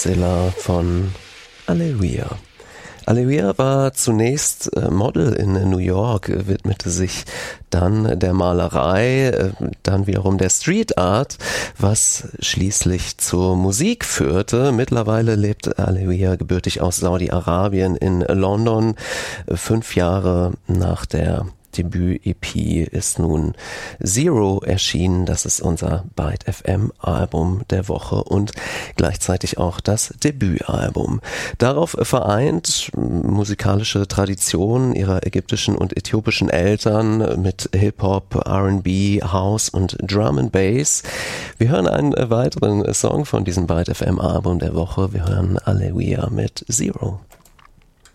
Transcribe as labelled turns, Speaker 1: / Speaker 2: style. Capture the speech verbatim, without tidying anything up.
Speaker 1: Bestseller von Aleluia. Aleluia war zunächst Model in New York, widmete sich dann der Malerei, dann wiederum der Street Art, was schließlich zur Musik führte. Mittlerweile lebt Aleluia gebürtig aus Saudi-Arabien in London. Fünf Jahre nach der Debüt-E P ist nun Zero erschienen. Das ist unser Byte F M-Album der Woche und gleichzeitig auch das Debütalbum. Darauf vereint musikalische Traditionen ihrer ägyptischen und äthiopischen Eltern mit Hip-Hop, R and B, House und Drum and Bass. Wir hören einen weiteren Song von diesem Byte F M-Album der Woche. Wir hören Aleluia mit Zero.